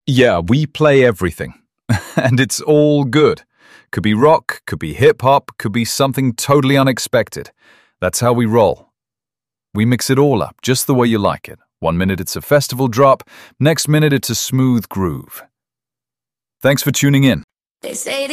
Yeah, we play everything. And it's all good. Could be rock, could be hip-hop, could be something totally unexpected. That's how we roll. We mix it all up, just the way you like it. 1 minute it's a festival drop, next minute it's a smooth groove. Thanks for tuning in. They say